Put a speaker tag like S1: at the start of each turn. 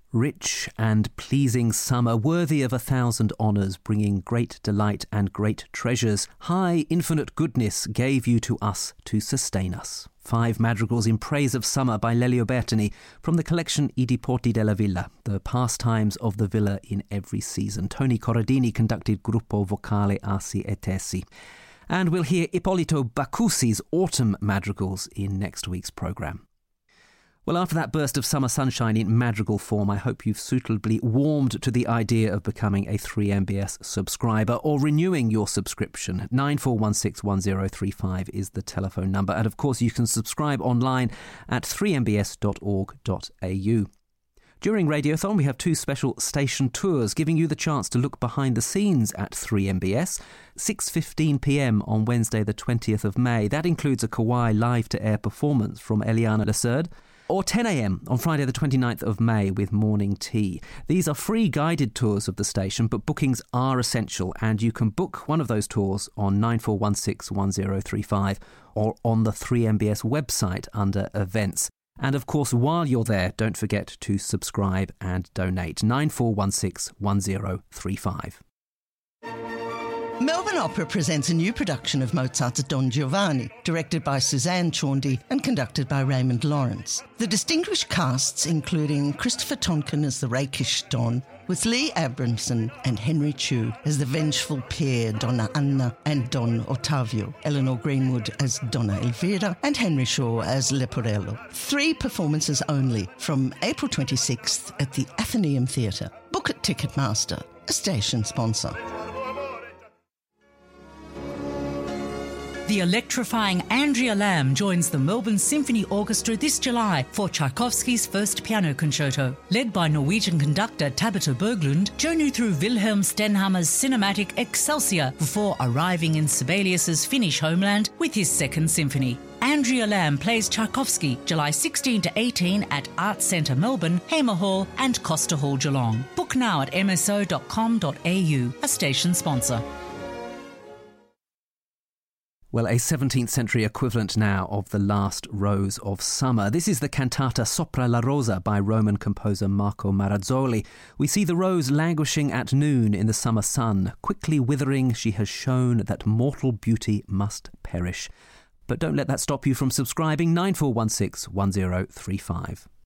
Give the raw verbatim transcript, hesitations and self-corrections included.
S1: Rich and pleasing summer, worthy of a thousand honours, bringing great delight and great treasures, high infinite goodness gave you to us to sustain us. Five madrigals in praise of summer by Lelio Bertini from the collection I Diporti della Villa, the pastimes of the villa in every season. Tony Corradini conducted Gruppo Vocale Arsi e Tessi. And we'll hear Ippolito Bacusi's autumn madrigals in next week's programme. Well, after that burst of summer sunshine in madrigal form, I hope you've suitably warmed to the idea of becoming a three M B S subscriber or renewing your subscription. nine four one six one zero three five is the telephone number. And of course, you can subscribe online at three m b s dot org dot a u. During Radiothon, we have two special station tours giving you the chance to look behind the scenes at three M B S. six fifteen p m on Wednesday the twentieth of May. That includes a Kauai live-to-air performance from Eliana Laserd. Or ten a m on Friday the twenty-ninth of May with morning tea. These are free guided tours of the station, but bookings are essential, and you can book one of those tours on nine four one six one zero three five or on the three M B S website under events. And of course, while you're there, don't forget to subscribe and donate. nine four one six one zero three five.
S2: Melbourne Opera presents a new production of Mozart's Don Giovanni, directed by Suzanne Chaundy and conducted by Raymond Lawrence. The distinguished casts, including Christopher Tonkin as the rakish Don, with Lee Abramson and Henry Chu as the vengeful pair Donna Anna and Don Ottavio, Eleanor Greenwood as Donna Elvira, and Henry Shaw as Leporello. Three performances only from April twenty-sixth at the Athenaeum Theatre. Book at Ticketmaster, a station sponsor.
S3: The electrifying Andrea Lamb joins the Melbourne Symphony Orchestra this July for Tchaikovsky's first piano concerto. Led by Norwegian conductor Tabita Berglund, journey through Wilhelm Stenhammer's cinematic Excelsior before arriving in Sibelius's Finnish homeland with his second symphony. Andrea Lamb plays Tchaikovsky July sixteenth to eighteenth at Arts Centre Melbourne, Hamer Hall and Costa Hall Geelong. Book now at m s o dot com dot a u, a station sponsor.
S1: Well, a seventeenth century equivalent now of The Last Rose of Summer. This is the cantata Sopra la Rosa by Roman composer Marco Marazzoli. We see the rose languishing at noon in the summer sun. Quickly withering, she has shown that mortal beauty must perish. But don't let that stop you from subscribing. nine four one six one zero three five.